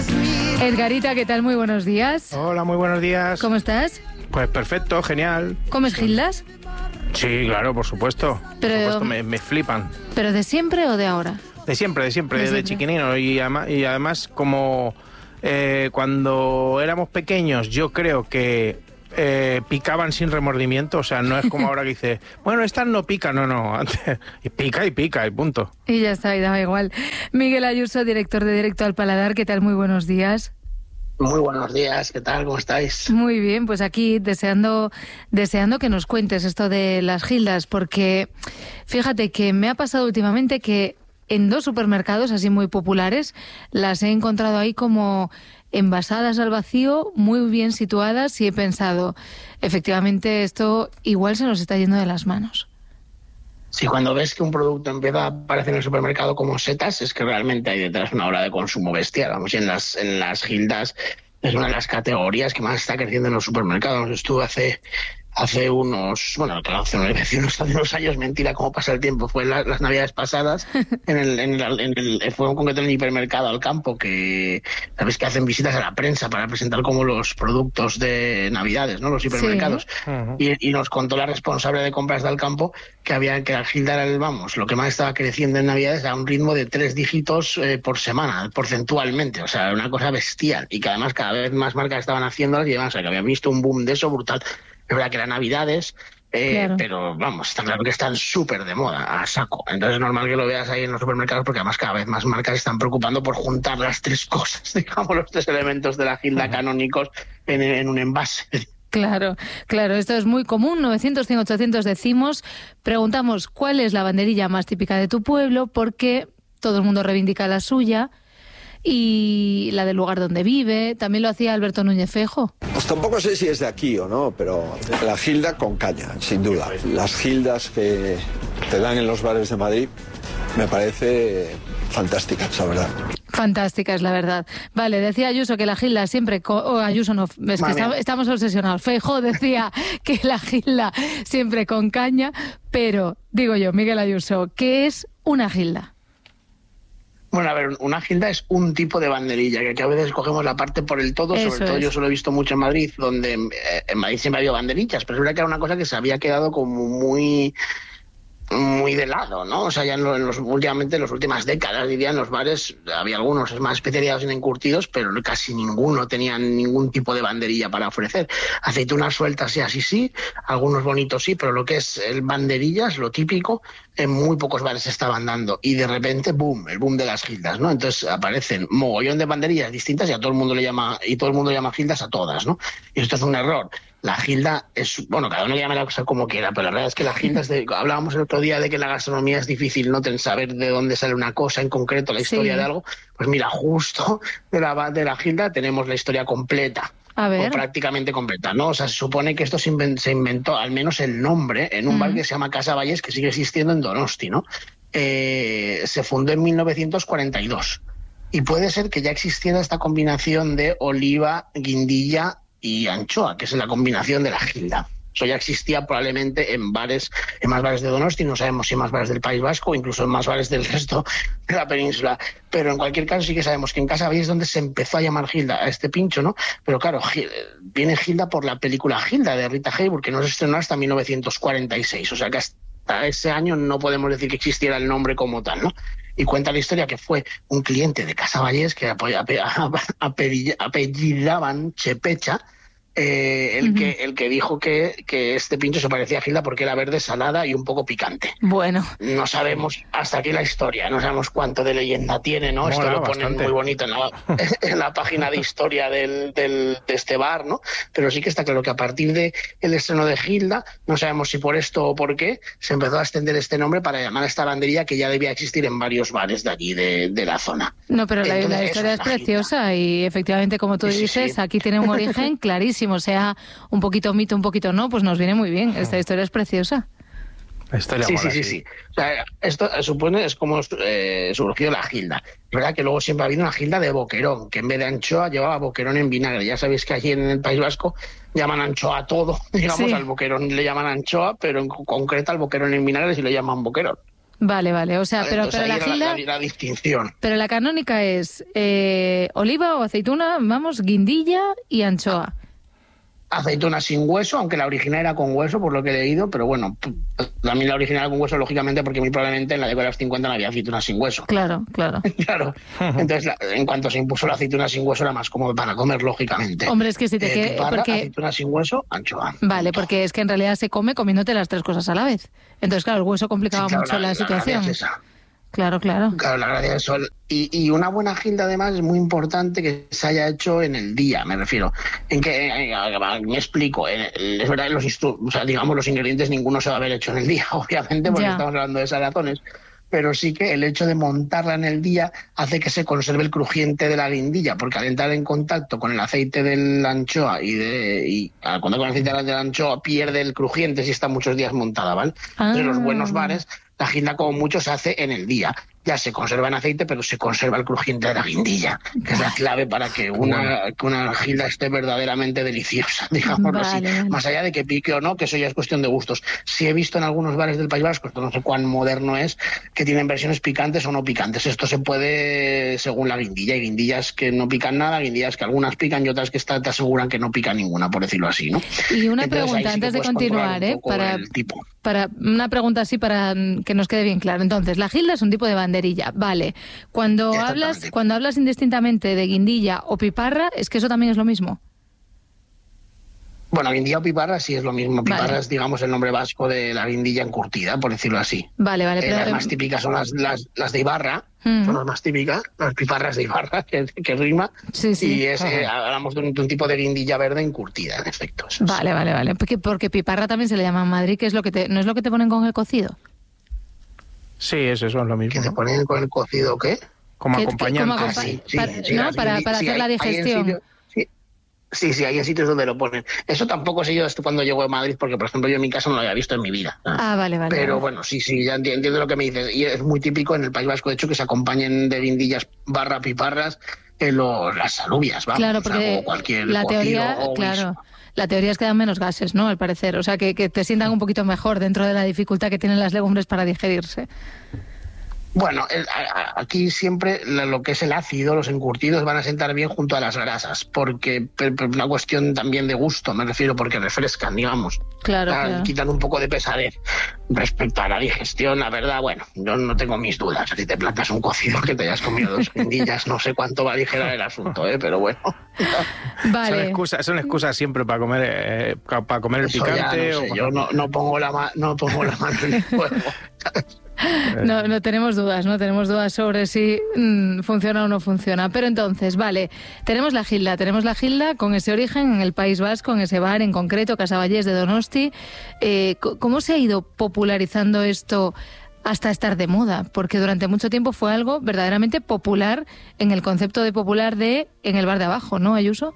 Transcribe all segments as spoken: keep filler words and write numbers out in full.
Edgarita, ¿qué tal? Muy buenos días. Hola, muy buenos días. ¿Cómo estás? Pues perfecto, genial. ¿Comes gildas? Sí, claro, por supuesto. Pero, por supuesto, me, me flipan. ¿Pero de siempre o de ahora? De siempre, de siempre, de desde siempre. chiquinino. Y además, y además como eh, cuando éramos pequeños, yo creo que eh, picaban sin remordimiento. O sea, no es como ahora que dice, bueno, estas no pican, no, no. Antes, y pica y pica, y punto. Y ya está, y daba igual. Miguel Ayuso, director de Directo al Paladar, ¿qué tal? Muy buenos días. Muy buenos días, ¿qué tal? ¿Cómo estáis? Muy bien, pues aquí deseando, deseando que nos cuentes esto de las gildas, porque fíjate que me ha pasado últimamente que en dos supermercados así muy populares las he encontrado ahí como envasadas al vacío, muy bien situadas, y he pensado, efectivamente esto igual se nos está yendo de las manos. Sí, cuando ves que un producto empieza a aparecer en el supermercado como setas, es que realmente hay detrás una ola de consumo bestial. Vamos, y en las, en las gildas es una de las categorías que más está creciendo en los supermercados. Estuve hace, hace unos, bueno, claro, hace unos, hace unos años, mentira, cómo pasa el tiempo, fue en la, las navidades pasadas, en el, en el, en el, fue un concreto en el hipermercado Al Campo, que sabes que hacen visitas a la prensa para presentar como los productos de navidades, ¿no? Los hipermercados. Sí. Uh-huh. y, y nos contó la responsable de compras de Al Campo que había que la gilda era el, vamos, lo que más estaba creciendo en navidades a un ritmo de tres dígitos eh, por semana, porcentualmente, o sea, una cosa bestial, y que además cada vez más marcas estaban haciéndolas y además, o sea, que habían visto un boom de eso brutal. Es verdad que eran navidades, eh, claro. Pero vamos, está claro que están súper de moda, a saco. Entonces es normal que lo veas ahí en los supermercados, porque además cada vez más marcas están preocupando por juntar las tres cosas, digamos, los tres elementos de la gilda canónicos en, en un envase. Claro, claro, esto es muy común, novecientos, cien, ochocientos decimos, preguntamos cuál es la banderilla más típica de tu pueblo, porque todo el mundo reivindica la suya y la del lugar donde vive. También lo hacía Alberto Núñez Feijóo. Pues tampoco sé si es de aquí o no, pero la gilda con caña, sin duda. Las gildas que te dan en los bares de Madrid me parece fantásticas, la verdad. Fantástica es la verdad. Vale, decía Ayuso que la gilda siempre... Co- oh, Ayuso no, es que está, estamos obsesionados. Feijóo decía que la gilda siempre con caña, pero, digo yo, Miguel Ayuso, ¿qué es una gilda? Bueno, a ver, una gilda es un tipo de banderilla, que, que a veces cogemos la parte por el todo, Eso sobre todo es. Yo solo he visto mucho en Madrid, donde eh, en Madrid siempre ha habido banderillas, pero es verdad que era una cosa que se había quedado como muy... muy de lado, ¿no? O sea, ya en los, últimamente, en las últimas décadas, diría, en los bares había algunos más especializados en encurtidos, pero casi ninguno tenía ningún tipo de banderilla para ofrecer. Aceitunas sueltas y así sí, algunos bonitos sí, pero lo que es el banderillas, lo típico, en muy pocos bares se estaban dando. Y de repente, boom, el boom de las gildas, ¿no? Entonces aparecen mogollón de banderillas distintas y a todo el mundo le llama, y todo el mundo llama gildas a todas, ¿no? Y esto es un error. La gilda es, bueno, cada uno llama la cosa como quiera, pero la verdad es que la gilda es de, hablábamos el otro día de que la gastronomía es difícil, ¿no? Ten saber de dónde sale una cosa en concreto, la historia sí. de algo. Pues mira, justo de la, de la gilda tenemos la historia completa. A ver. O prácticamente completa, ¿no? O sea, se supone que esto se inventó, se inventó al menos el nombre, en un mm. bar que se llama Casa Valles, que sigue existiendo en Donosti, ¿no? Eh, se fundó en mil novecientos cuarenta y dos. Y puede ser que ya existiera esta combinación de oliva, guindilla y anchoa, que es la combinación de la gilda. Eso ya existía probablemente en bares, en más bares de Donosti, no sabemos si en más bares del País Vasco o incluso en más bares del resto de la península. Pero en cualquier caso sí que sabemos que en Casa Valles es donde se empezó a llamar gilda a este pincho, ¿no? Pero claro, viene gilda por la película Gilda de Rita Hayworth, que no se estrenó hasta mil novecientos cuarenta y seis. O sea que hasta ese año no podemos decir que existiera el nombre como tal, ¿no? Y cuenta la historia que fue un cliente de Casa Valles que apellidaban Chepecha, eh, el, uh-huh. que, el que dijo que, que este pincho se parecía a gilda porque era verde, salada y un poco picante. Bueno. No sabemos hasta aquí la historia, no sabemos cuánto de leyenda tiene, ¿no? Mola, Esto lo ponen bastante. muy bonito en la, en la página de historia del, del, de este bar, ¿no? Pero sí que está claro que a partir del estreno de Gilda, no sabemos si por esto o por qué, se empezó a extender este nombre para llamar a esta banderilla que ya debía existir en varios bares de allí, de, de la zona. No, pero Entonces, la, la historia es, es preciosa Gilda. Y efectivamente, como tú sí, dices, sí. aquí tiene un origen clarísimo. O sea, un poquito mito, un poquito no, pues nos viene muy bien. Esta historia es preciosa. Historia sí, mola, sí, sí, sí, sí. O sea, esto supone es como eh, surgió la gilda. Es verdad que luego siempre ha habido una gilda de boquerón, que en vez de anchoa llevaba boquerón en vinagre. Ya sabéis que allí en el País Vasco llaman anchoa a todo, digamos, sí. al boquerón le llaman anchoa, pero en concreto al boquerón en vinagre sí lo llaman boquerón. Vale, vale. O sea, pero, pero la gilda... La, la distinción. Pero la canónica es eh, oliva o aceituna, vamos, guindilla y anchoa. Aceituna sin hueso, aunque la original era con hueso, por lo que he leído, pero bueno, también la original con hueso, lógicamente, porque muy probablemente en la década de los cincuenta no había aceituna sin hueso. Claro, claro. Claro. Entonces, la, en cuanto se impuso la aceituna sin hueso, era más cómodo para comer, lógicamente. Hombre, es que si te eh, queda... Piparra, porque... aceituna sin hueso, anchoa. Vale, porque es que en realidad se come comiéndote las tres cosas a la vez. Entonces, claro, el hueso complicaba sí, claro, mucho la, la situación. La es esa. Claro, claro. Claro, la gracia es sol. Y, y una buena gilda, además, es muy importante que se haya hecho en el día, me refiero. En que, eh, me explico, eh, es verdad que los, o sea, digamos, los ingredientes ninguno se va a haber hecho en el día, obviamente, porque ya. estamos hablando de salazones, pero sí que el hecho de montarla en el día hace que se conserve el crujiente de la guindilla, porque al entrar en contacto con el aceite de la anchoa y, de, y al contar con el aceite de la anchoa pierde el crujiente si está muchos días montada, ¿vale? Ah. Entonces los buenos bares, la gilda como mucho se hace en el día. Ya se conserva en aceite, pero se conserva el crujiente de la guindilla, que es la clave para que una, que una gilda esté verdaderamente deliciosa, digámoslo vale, así. Vale. Más allá de que pique o no, que eso ya es cuestión de gustos. Sí he visto en algunos bares del País Vasco, esto no sé cuán moderno es, que tienen versiones picantes o no picantes. Esto se puede según la guindilla. Hay guindillas que no pican nada, guindillas que algunas pican y otras que te aseguran que no pican ninguna, por decirlo así, ¿no? Y una Entonces, pregunta sí antes de continuar, ¿eh? Para, para una pregunta así para que nos quede bien claro. Entonces, la gilda es un tipo de banderilla, vale. Cuando hablas, cuando hablas indistintamente de guindilla o piparra, es que eso también es lo mismo. Bueno, guindilla o piparra sí es lo mismo. Piparra vale. es, digamos, el nombre vasco de la guindilla encurtida, por decirlo así. Vale, vale. Eh, pero... Las más típicas son las, las, las de Ibarra, uh-huh. son las más típicas, las piparras de Ibarra, que, que rima. Sí, sí. Y es, uh-huh. eh, hablamos de un, de un tipo de guindilla verde encurtida, en efecto. Eso vale, es. vale, vale. Porque, porque piparra también se le llama en Madrid, que es lo que te, ¿no es lo que te ponen con el cocido? Sí, es eso, es lo mismo. ¿Que te ponen con el cocido qué? Como acompañante. Como acompa- sí, sí, para, sí, ¿no? para, para sí, hacer hay, la digestión. Sitio, sí, sí, sí, hay en sitios donde lo ponen. Eso tampoco sé yo esto cuando llego a Madrid, porque, por ejemplo, yo en mi casa no lo había visto en mi vida. ¿no? Ah, vale, vale. Pero vale. bueno, sí, sí, ya entiendo, entiendo lo que me dices. Y es muy típico en el País Vasco, de hecho, que se acompañen de guindillas barra piparras en los, las alubias, vamos. Claro, porque o sea, o cualquier la teoría, o claro... guiso. La teoría es que dan menos gases, ¿no? Al parecer. O sea, que, que te sientan un poquito mejor dentro de la dificultad que tienen las legumbres para digerirse. Bueno, el, a, aquí siempre lo que es el ácido, los encurtidos van a sentar bien junto a las grasas, porque por una cuestión también de gusto, me refiero, porque refrescan, digamos. Claro, ah, claro. Quitan un poco de pesadez. Respecto a la digestión, la verdad, bueno, yo no tengo mis dudas. Si te plantas un cocido que te hayas comido dos guindillas, no sé cuánto va a aligerar el asunto, ¿eh? Pero bueno. Vale. Son excusas, son excusas siempre para comer, eh, para comer el Eso picante. Ya, no sé, o... Yo no, no pongo la ma- no pongo la mano en el fuego. No, no tenemos dudas, no tenemos dudas sobre si mmm, funciona o no funciona. Pero entonces, vale, tenemos la gilda, tenemos la gilda con ese origen en el País Vasco, en ese bar en concreto, Casavallés de Donosti. Eh, ¿Cómo se ha ido popularizando esto hasta estar de moda? Porque durante mucho tiempo fue algo verdaderamente popular en el concepto de popular de en el bar de abajo, ¿no, Ayuso?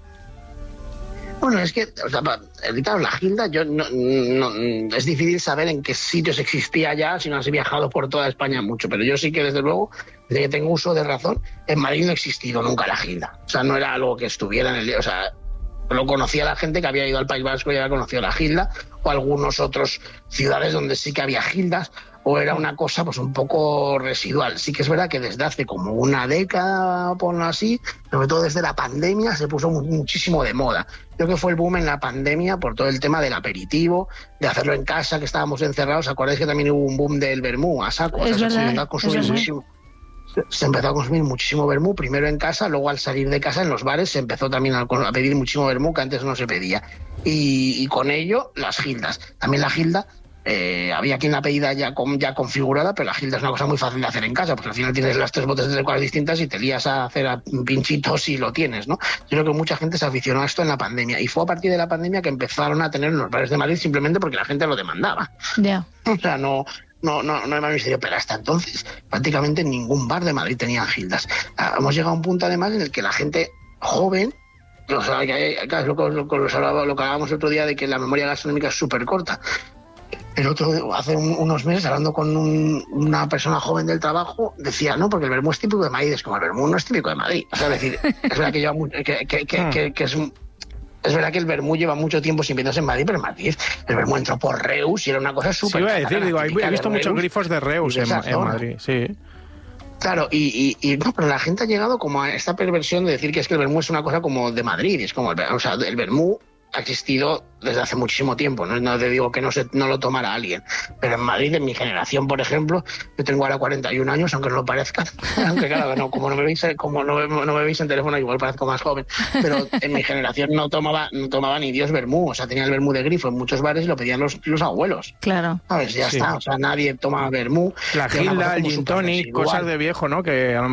Bueno, es que, o sea, claro, la gilda, yo no, no, es difícil saber en qué sitios existía ya, si no has viajado por toda España mucho, pero yo sí que, desde luego, desde que tengo uso de razón, en Madrid no ha existido nunca la gilda. O sea, no era algo que estuviera en el... O sea, lo conocía la gente que había ido al País Vasco y había conocido la gilda, o algunos otros ciudades donde sí que había gildas, o era una cosa pues un poco residual. Sí que es verdad que desde hace como una década, ponlo así, sobre todo desde la pandemia, se puso muchísimo de moda. Creo que fue el boom en la pandemia por todo el tema del aperitivo, de hacerlo en casa, que estábamos encerrados. ¿Acordáis que también hubo un boom del vermú a saco? Es o sea, verdad, se empezó a consumir es muchísimo. Se empezó a consumir muchísimo vermú, primero en casa, luego al salir de casa en los bares se empezó también a, a pedir muchísimo vermú que antes no se pedía. Y, y con ello las gildas. También la gilda, eh, había quien la pedida ya, con, ya configurada, pero la gilda es una cosa muy fácil de hacer en casa, porque al final tienes las tres botes de cosas distintas y te lías a hacer a pinchitos y lo tienes, ¿no? Yo creo que mucha gente se aficionó a esto en la pandemia, y fue a partir de la pandemia que empezaron a tener en los bares de Madrid simplemente porque la gente lo demandaba. Ya. Yeah. O sea, no... No, no, no hay más misterio, pero hasta entonces prácticamente ningún bar de Madrid tenía gildas. Ah, hemos llegado a un punto además en el que la gente joven, o sea, que, que es lo, lo, lo, lo, lo que hablábamos el otro día de que la memoria gastronómica es súper corta. El otro, hace un, unos meses, hablando con un, una persona joven del trabajo, decía, no, porque el vermú es típico de Madrid. Es como, el vermú no es típico de Madrid. O sea, es decir, es verdad que, lleva mucho, que, que, que, que, que es un... Es verdad que el vermú lleva mucho tiempo sin venderse en Madrid, pero en Madrid el vermú entró por Reus y era una cosa súper... Sí, iba a decir, digo, he visto muchos grifos de Reus en, en Madrid, sí. Claro, y, y, y no, pero la gente ha llegado como a esta perversión de decir que es que el vermú es una cosa como de Madrid, es como, el, o sea, el vermú ha existido desde hace muchísimo tiempo, no, no te digo que no, se, no lo tomara alguien, pero en Madrid, en mi generación, por ejemplo, yo tengo ahora cuarenta y un años, aunque no lo parezca, aunque claro, no, como no me veis, como no me, no me veis en teléfono, igual parezco más joven, pero en mi generación no tomaba, no tomaba ni Dios vermú, o sea, tenía el vermú de grifo en muchos bares y lo pedían los, los abuelos. Claro. ¿Sabes? Ya Sí. está, o sea, nadie toma vermú. La gilda, el gin tonic, cosas de viejo, ¿no? Que a lo